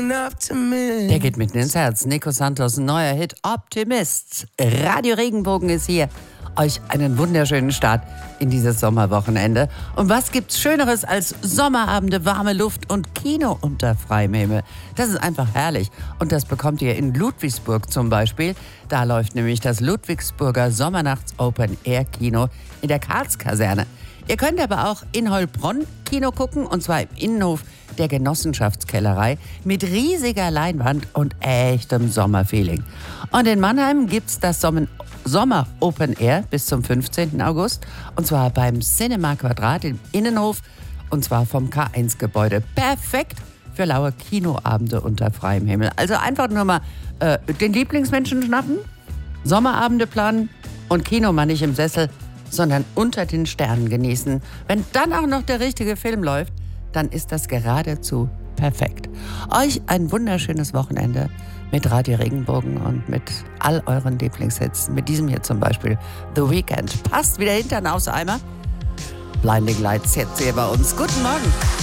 Der geht mitten ins Herz. Nico Santos, neuer Hit Optimist. Radio Regenbogen ist hier. Euch einen wunderschönen Start in dieses Sommerwochenende. Und was gibt's Schöneres als Sommerabende, warme Luft und Kino unter freiem Himmel? Das ist einfach herrlich. Und das bekommt ihr in Ludwigsburg zum Beispiel. Da läuft nämlich das Ludwigsburger Sommernachts Open Air Kino in der Karlskaserne. Ihr könnt aber auch in Heilbronn Kino gucken, und zwar im Innenhof der Genossenschaftskellerei mit riesiger Leinwand und echtem Sommerfeeling. Und in Mannheim gibt's das Sommer Open Air bis zum 15. August, und zwar beim Cinema Quadrat im Innenhof, und zwar vom K1-Gebäude. Perfekt für laue Kinoabende unter freiem Himmel. Also einfach nur mal den Lieblingsmenschen schnappen, Sommerabende planen und Kino mal nicht im Sessel, sondern unter den Sternen genießen. Wenn dann auch noch der richtige Film läuft, dann ist das geradezu perfekt. Euch ein wunderschönes Wochenende mit Radio Regenbogen und mit all euren Lieblingshits. Mit diesem hier zum Beispiel The Weeknd. Passt wieder Hintern aufs Eimer. Blinding Lights jetzt hier bei uns. Guten Morgen.